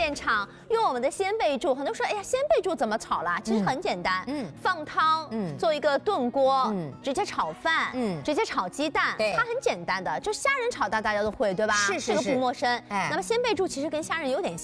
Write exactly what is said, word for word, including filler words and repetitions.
现场用我们的鲜贝柱。很多人说，哎呀，鲜贝柱怎么炒啦？其实很简单，嗯，放汤，嗯，做一个炖锅，嗯，直接炒饭，嗯，直接炒鸡蛋，对，它很简单的，就虾仁炒蛋大家都会，对吧？是是是，这个不陌生。哎，那么鲜贝柱其实跟虾仁有点像。